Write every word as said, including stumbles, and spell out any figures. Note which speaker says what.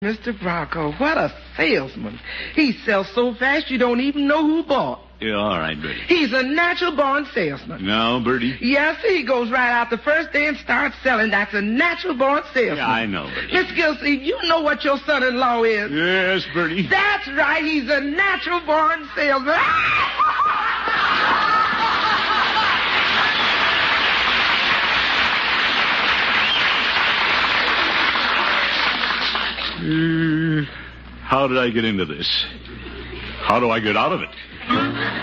Speaker 1: Mister Bronco, what a salesman. He sells so fast you don't even know who bought.
Speaker 2: Yeah, all right, Bertie.
Speaker 1: He's a natural-born salesman.
Speaker 2: No, Bertie?
Speaker 1: Yes, he goes right out the first day and starts selling. That's a natural-born salesman.
Speaker 2: Yeah, I know, Bertie.
Speaker 1: Miss Gilsey, you know what your son-in-law is.
Speaker 2: Yes, Bertie.
Speaker 1: That's right. He's a natural-born salesman.
Speaker 2: Uh, how did I get into this? How do I get out of it?